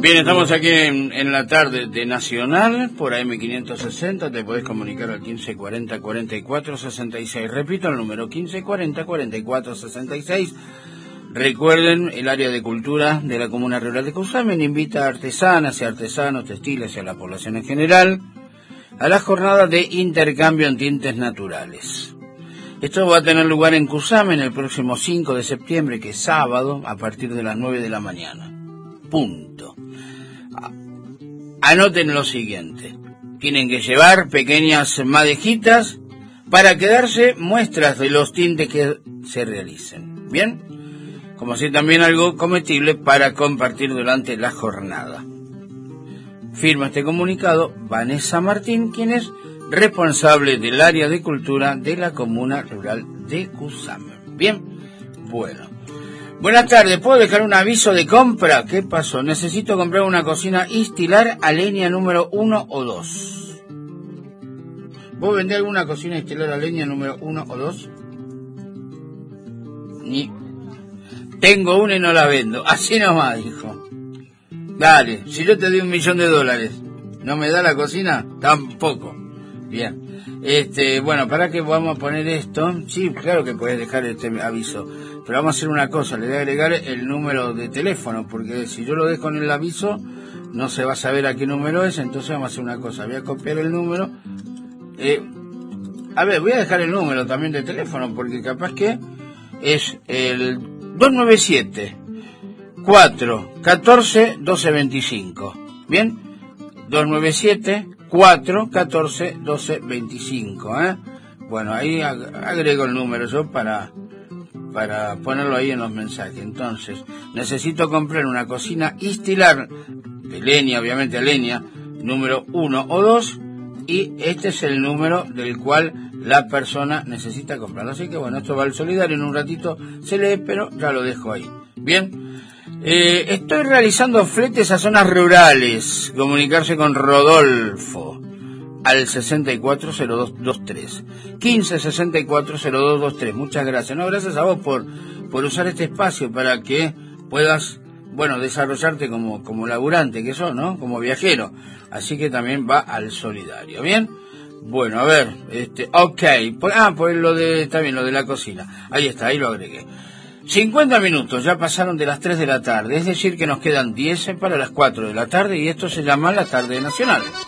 Bien, estamos aquí en la tarde de Nacional, por AM560, te podés comunicar al 1540-4466. Repito el número, 1540-4466. Recuerden, el área de cultura de la Comuna Rural de Cusamen invita a artesanas y artesanos, textiles y a la población en general a las jornadas de intercambio en tintes naturales. Esto va a tener lugar en Cusamen el próximo 5 de septiembre, que es sábado, a partir de las 9 de la mañana. Punto. Anoten lo siguiente. Tienen que llevar pequeñas madejitas para quedarse muestras de los tintes que se realicen. ¿Bien? Como así también algo comestible para compartir durante la jornada. Firma este comunicado Vanessa Martín, quien es responsable del área de cultura de la Comuna Rural de Cusamen. Bien, bueno. Buenas tardes, ¿puedo dejar un aviso de compra? ¿Qué pasó? Necesito comprar una cocina Istilar a leña número 1 o 2. ¿Vos vendés alguna cocina Istilar a leña número 1 o 2? Ni... Tengo una y no la vendo. Así nomás, dijo. Dale, si yo te doy $1.000.000, ¿no me da la cocina? Tampoco. Bien. Bueno, ¿para qué vamos a poner esto? Sí, claro que puedes dejar este aviso. Pero vamos a hacer una cosa, le voy a agregar el número de teléfono, porque si yo lo dejo en el aviso, no se va a saber a qué número es, entonces vamos a hacer una cosa, voy a copiar el número. Voy a dejar el número también de teléfono, porque capaz que es el 297-414-1225. ¿Bien? 297-414-1225. Bueno, ahí agrego el número yo para ponerlo ahí en los mensajes. Entonces, necesito comprar una cocina Istilar, de leña, obviamente leña, número 1 o 2, y este es el número del cual la persona necesita comprarlo. Así que bueno, esto va al solidario, en un ratito se lee, pero ya lo dejo ahí. Bien, estoy realizando fletes a zonas rurales. Comunicarse con Rodolfo al 640223, 15640223. Muchas gracias. No, gracias a vos por usar este espacio para que puedas, bueno, desarrollarte como laburante que sos, ¿no? Como viajero. Así que también va al solidario. ¿Bien? Bueno, a ver, ok. Pues lo de la cocina. Ahí está, ahí lo agregué. 50 minutos, ya pasaron de las 3 de la tarde. Es decir que nos quedan 10 para las 4 de la tarde y esto se llama la tarde nacional.